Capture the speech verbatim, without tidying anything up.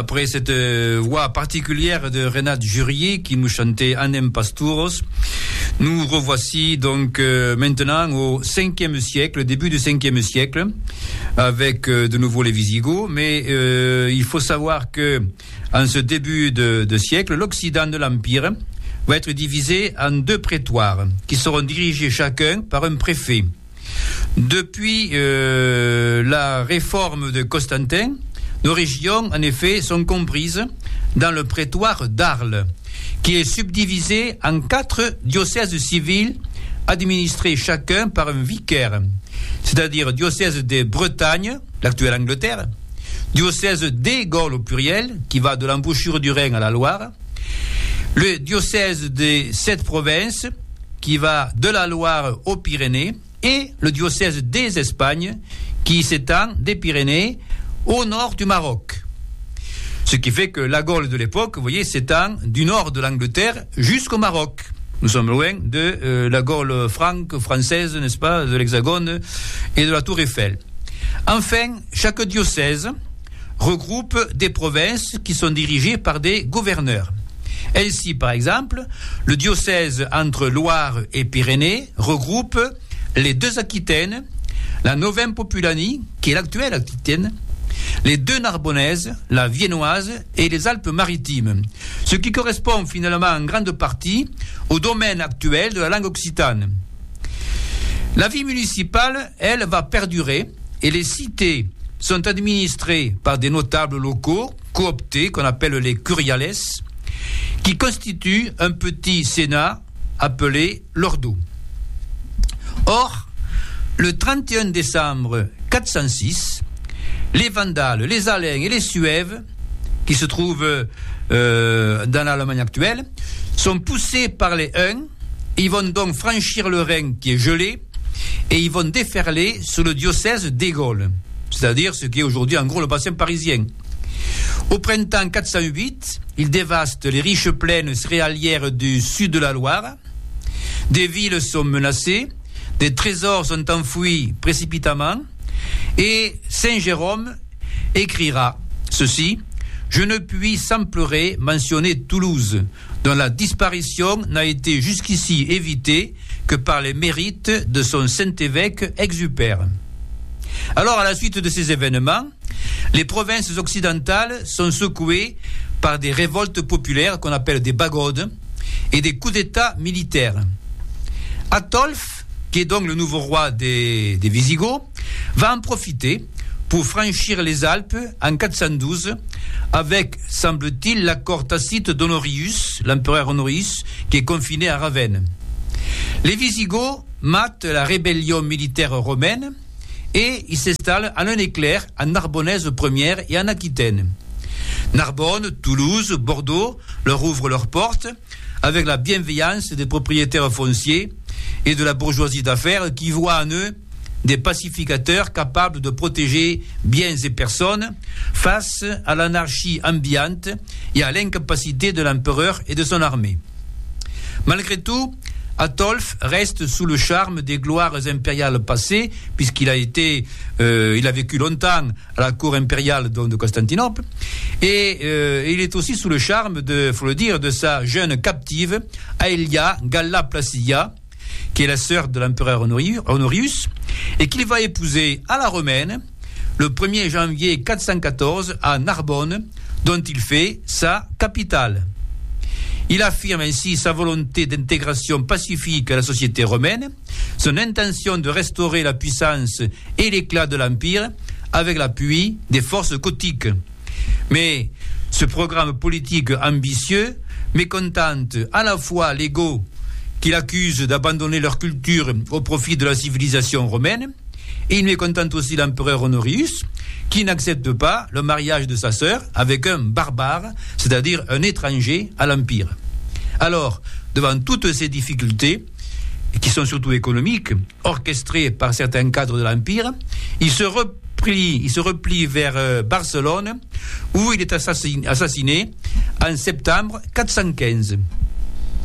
Après cette euh, voix particulière de Renate Jurier qui nous chantait Anem Pasturos, nous revoici donc euh, maintenant au cinquième siècle, début du cinquième siècle, avec euh, de nouveau les Visigoths. Mais euh, il faut savoir que en ce début de, de siècle, l'Occident de l'Empire va être divisé en deux prétoires qui seront dirigés chacun par un préfet. Depuis euh, la réforme de Constantin, nos régions, en effet, sont comprises dans le prétoire d'Arles, qui est subdivisé en quatre diocèses civils administrés chacun par un vicaire, c'est-à-dire diocèse de Bretagne, l'actuelle Angleterre, diocèse des Gaules au pluriel, qui va de l'embouchure du Rhin à la Loire, le diocèse des sept provinces, qui va de la Loire aux Pyrénées, et le diocèse des Espagnes, qui s'étend des Pyrénées au nord du Maroc. Ce qui fait que la Gaule de l'époque, vous voyez, s'étend du nord de l'Angleterre jusqu'au Maroc. Nous sommes loin de euh, la Gaule franque, française, n'est-ce pas, de l'Hexagone et de la Tour Eiffel. Enfin, chaque diocèse regroupe des provinces qui sont dirigées par des gouverneurs. Ainsi, par exemple, le diocèse entre Loire et Pyrénées regroupe les deux Aquitaines, la Novem Populani, qui est l'actuelle Aquitaine, les deux Narbonnaises, la Viennoise et les Alpes-Maritimes, ce qui correspond finalement en grande partie au domaine actuel de la langue occitane. La vie municipale, elle, va perdurer et les cités sont administrées par des notables locaux cooptés qu'on appelle les curiales, qui constituent un petit sénat appelé l'ordo. Or, le trente et un décembre quatre cent six, les Vandales, les Alains et les Suèves, qui se trouvent euh, dans l'Allemagne actuelle, sont poussés par les Huns. Ils vont donc franchir le Rhin qui est gelé et ils vont déferler sur le diocèse des Gaules, c'est-à-dire ce qui est aujourd'hui en gros le bassin parisien. Au printemps quatre cent huit, ils dévastent les riches plaines céréalières du sud de la Loire. Des villes sont menacées, des trésors sont enfouis précipitamment. Et Saint Jérôme écrira ceci: « Je ne puis sans pleurer mentionner Toulouse, dont la disparition n'a été jusqu'ici évitée que par les mérites de son Saint-Évêque Exupère. » Alors, à la suite de ces événements, les provinces occidentales sont secouées par des révoltes populaires qu'on appelle des bagaudes et des coups d'État militaires. Atolphe, qui est donc le nouveau roi des, des Visigoths, va en profiter pour franchir les Alpes en quatre cent douze avec, semble-t-il, l'accord tacite d'Honorius, l'empereur Honorius, qui est confiné à Ravenne. Les Visigoths matent la rébellion militaire romaine et ils s'installent en un éclair en Narbonnaise première et en Aquitaine. Narbonne, Toulouse, Bordeaux leur ouvrent leurs portes avec la bienveillance des propriétaires fonciers et de la bourgeoisie d'affaires qui voit en eux des pacificateurs capables de protéger biens et personnes face à l'anarchie ambiante et à l'incapacité de l'empereur et de son armée. Malgré tout, Atolphe reste sous le charme des gloires impériales passées, puisqu'il a été, euh, il a vécu longtemps à la cour impériale de, de Constantinople, et euh, il est aussi sous le charme, de, faut le dire, de sa jeune captive, Aelia Galla Placidia, qui est la sœur de l'empereur Honorius, et qu'il va épouser à la romaine le premier janvier quatre cent quatorze à Narbonne, dont il fait sa capitale. Il affirme ainsi sa volonté d'intégration pacifique à la société romaine, son intention de restaurer la puissance et l'éclat de l'Empire avec l'appui des forces gothiques. Mais ce programme politique ambitieux mécontente à la fois les Goths qu'il accuse d'abandonner leur culture au profit de la civilisation romaine, et il mécontente aussi l'empereur Honorius, qui n'accepte pas le mariage de sa sœur avec un barbare, c'est-à-dire un étranger à l'Empire. Alors, devant toutes ces difficultés, qui sont surtout économiques, orchestrées par certains cadres de l'Empire, il se replie, il se replie vers euh, Barcelone, où il est assassiné, assassiné en septembre quatre cent quinze.